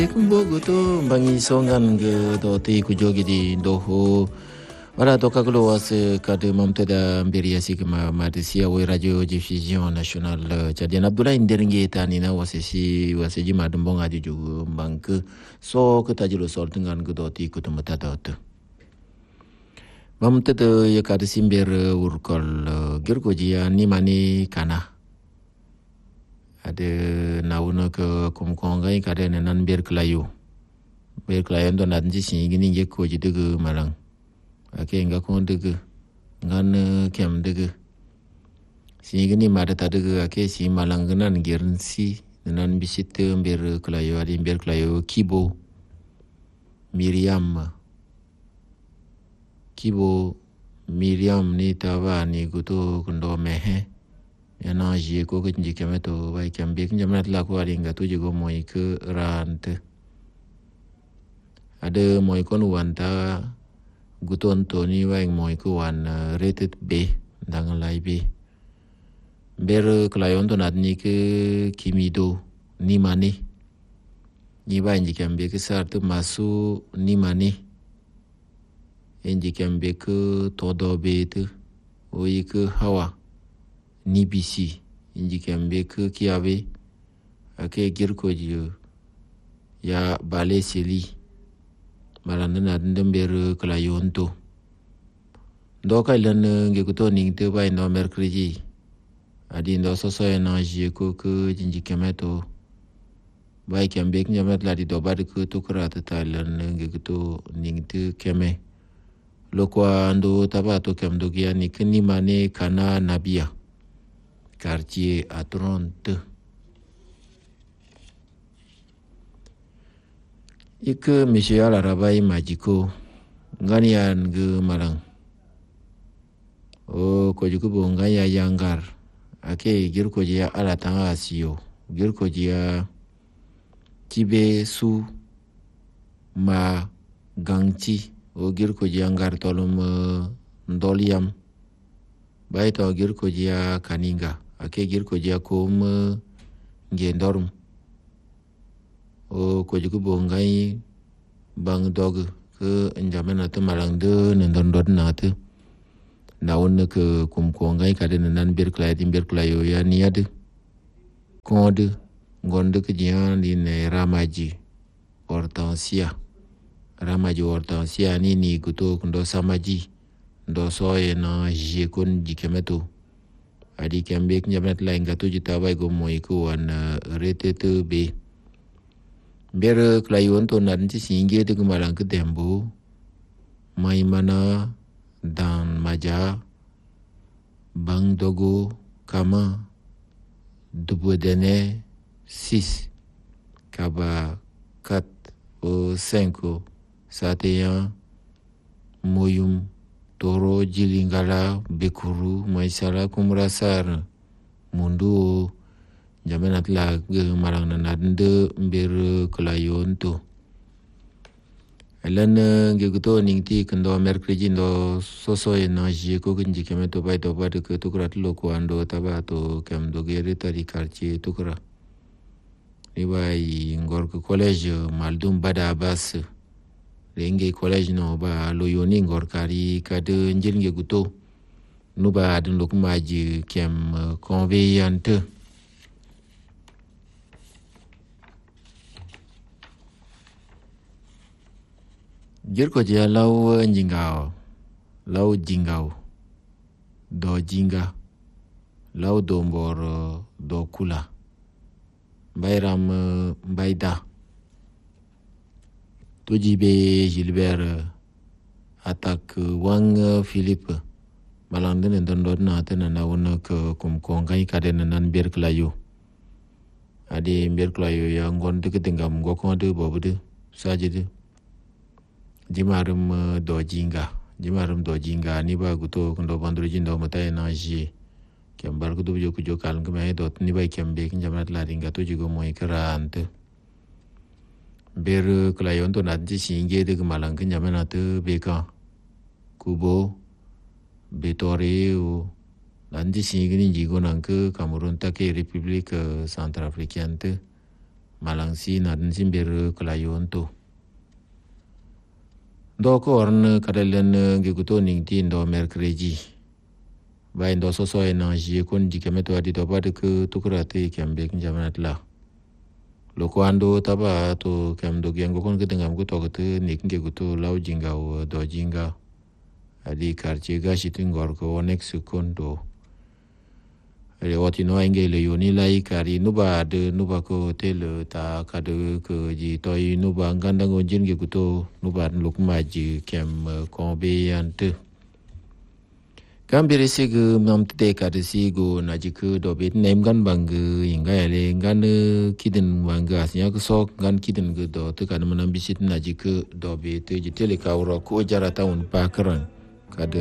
Bogoto bangi songan ge do ti ku jogi di doho wala to kaglo was kade mamte da mbiri asik ma madisia we radio diffusion national chadian Abdullah inderinge tani na wasisi wasiji madumbonga juju bank so ke tajilo sol dengan ge do ti ku tumata dot mamte de ya kade simber urkol gergo jia ni mani kana ada nauna ke kumkongai kada nan ber klayo ndo nan ji sin gini je ko ji dege malang ake nga ko dege ngan kem dege sin gini mada ta dege ake si malang nan gerin si nan bisit ber klayo adi ber klayo kibo Miriam ni tawa ni guto kundo mehe yana ji ko ke ji keme to bai kem be kinjamat la ko ari nga tu ji go moi ke rante ada moi kon wanta guton to ni wai moi ko wan rated b dang lai b ber klayon to nat ni ke kimido ni mani ni bai ji kem be ke sar to masu ni mani enji kem be ke todo be tu o ke hawa ni bisi inji kembe ke kiabe ake girko jiyo ya bale seli malanda ndember klayonto doka ilan nge kuto ning te bai no merkriji adi ndo soso energy ko ke jinji kemeto bai kembe nyamet la di dobar ko to krata talan nge kuto ning te keme lokwa ndo tabato kemdo gia ni kini mane kana nabia quartier à 30. Ike monsieur ala rabai majiko nganian ge marang. O ko juku bongaya yangar. Ake girko jia ala tanga asio. Girko jia tibe su ma gangti. O girko jia ngar tolum ndoliam. Baito girko jia kaninga. Ake girko jia kom ngendorm o ko juku bongai bang dog ke njamena tu malang de nendondod na tu naun ke kum kongai kade nan bir klayo ya niade kode gonde ke jia ni ne ramaji hortensia ni guto kundo samaji ndo soye na jekon jikemeto adi kembek nyamet lain gatu jita bai go moi ko wan rete te be ber klayon to nan ti singe de gumalang ke dembo mai mana dan maja bang dogo kama dubu dene 6 kaba 4 o 5 sateya moyum Toro jilingala bekuru maisala kumrasar mundu jamenat la marang nanande ber klayon to elan geguto ningti kendo merkriji ndo soso energy ko kinji kemeto bai to bad ke tukrat loko ando tabato kem do gere tari quartier tukra ni bai ngor ko college maldum bada bas renge college no ba loyoni ngor kari kade njilnge guto nuba adun lokmaji kem conveyante jirko je law jingao do jinga law do mbor do kula bayram bayda Tojibe Gilbert attaque Wang Philippe malanden ndondod na tena na wona ke kumkongai kadena nan ber klayo ade ber klayo ya ngon de tingam ngoko de bobude sajide jimarum do jinga ni ba guto ndo bandru jindo mata na ji kembar gudo jo ku jo kal ngme dot ni ba kembe kinjamat la ringa to jigo moy krante ber klayon to nadji singe de malang kinjamena te beka kubo betore o nanji singe ni jigo nang ke Cameroon ta ke Republique Centrafricaine te malangsi na den simber kelayon to do ko orn kadalen giguto ning tin do mercredi bay ndo so na ji kon dikemeto adi do bad ke tukurate kembe jamanat la loko ando taba to kem do gengo kon kedengam ko to ke nik giguto law jinga do jinga adi karche ga shitingor ko next kon do re wati no enge le yoni lai kari nuba de nuba ko tel ta kadu ko ji toy nuba nganda ngonjin giguto nuba lukma ji kem ko be ante Gambire segu mam te kadisi go najiku dobit nem gan bang inga ele gan kiden banga asnya ko sok gan kiden go do te kan manam bisit najiku dobit te jitele ka ro ko jarata un pakran kad